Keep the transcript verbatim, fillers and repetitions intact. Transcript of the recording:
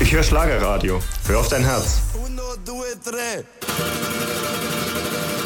Ich höre Schlagerradio. Hör auf dein Herz. Uno, due, tre.